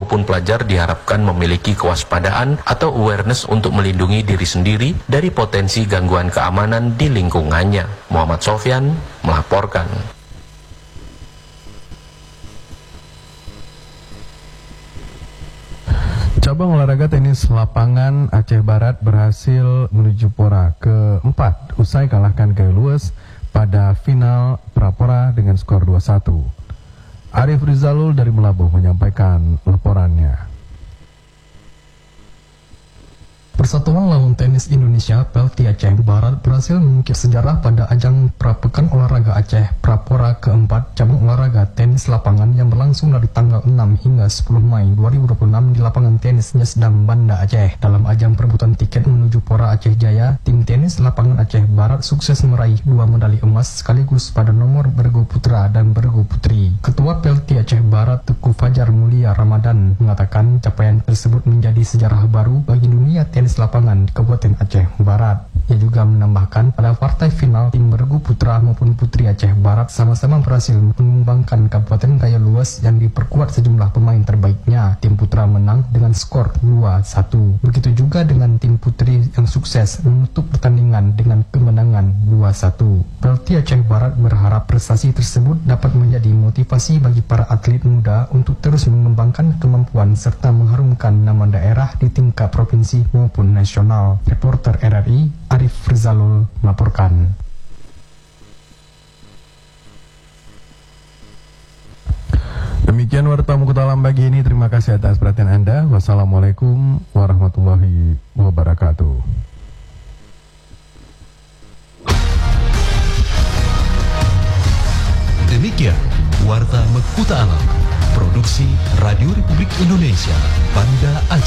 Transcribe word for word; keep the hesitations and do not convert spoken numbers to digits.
maupun pelajar diharapkan memiliki kewaspadaan atau awareness untuk melindungi diri sendiri dari potensi gangguan keamanan di lingkungannya. Muhammad Sofyan melaporkan. Cabang olahraga tenis lapangan Aceh Barat berhasil menuju pora keempat usai kalahkan Gayo Luwes pada final Prapora dengan skor dua satu. Arif Rizalul dari Melabuh menyampaikan laporannya. Persatuan Lawan Tenis Indonesia P L T Aceh Barat berhasil mengukir sejarah pada ajang Prapekan Olahraga Aceh Prapora keempat cabang olahraga tenis lapangan yang berlangsung dari tanggal enam hingga sepuluh Mei dua ribu dua puluh enam di lapangan tenis Nyesdam, Banda Aceh. Dalam ajang perebutan tiket menuju Pora Aceh Jaya, tim tenis lapangan Aceh Barat sukses meraih dua medali emas sekaligus pada nomor bergu putra dan bergu putri. Ketua P L T Aceh Barat Teguh Fajar Mulia Ramadan mengatakan capaian tersebut menjadi sejarah baru bagi dunia tenis lapangan di Kabupaten Aceh Barat. Ia juga menambahkan pada partai final tim bergu putra maupun putri Aceh Barat sama-sama berhasil menumbangkan Kabupaten Gayo Luwes yang diperkuat sejumlah pemain terbaiknya. Tim putra menang dengan skor dua satu. Begitu juga dengan tim putri yang sukses menutup pertandingan dengan kemenangan dua satu. P L T Aceh Barat berharap prestasi tersebut dapat menjadi motivasi bagi para atlet muda untuk terus mengembangkan kemampuan serta mengharumkan nama daerah di tingkat provinsi maupun nasional. Reporter R R I Arif Rizalul melaporkan. Demikian Warta Mukuta Alam pagi ini. Terima kasih atas perhatian Anda. Wassalamualaikum warahmatullahi wabarakatuh. Demikian Warta Mekuta Alam, produksi Radio Republik Indonesia, Banda Aceh.